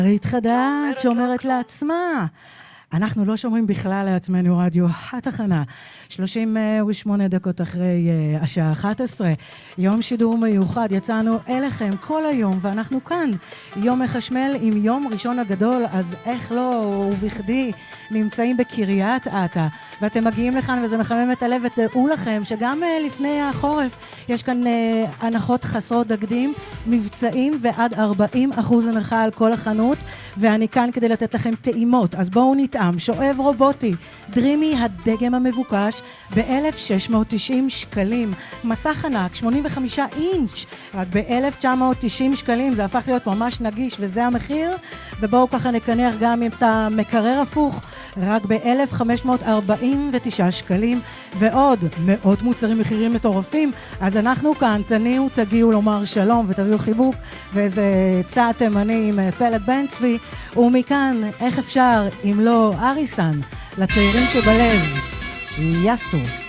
רית חדד שאומרת לעצמה, אנחנו לא שומרים בכלל לעצמנו רדיו התחנה, 38 דקות אחרי השעה 11, יום שידור מיוחד, יצאנו אליכם כל היום ואנחנו כאן, יום מחשמל עם יום ראשון הגדול, אז איך לא ובכדי נמצאים בקריית אתא, ואתם מגיעים לכאן וזה מחמם את הלב, ותראו לכם שגם לפני החורף יש כאן הנחות חסרות תקדים, מבצעים ועד 40% הנחה על כל החנות, ואני כאן כדי לתת לכם טעימות, אז בואו נטעם, שואב רובוטי, דרימי הדגם המבוקש ב-1,690 שקלים, מסך ענק 85 אינץ' רק ב-1,990 שקלים, זה הפך להיות ממש נגיש וזה המחיר, ובואו ככה נקנח גם את המקרר הפוך, רק ב-1,549 שקלים, ועוד מאות מוצרים מחירים מטורפים, אז אנחנו כאן, תגיעו לומר שלום ותביאו חיבוק, ואיזה צעד תימני עם פלט בן צבי, ומכאן, איך אפשר אם לא אריסן, לצעירים שבלב, יסו.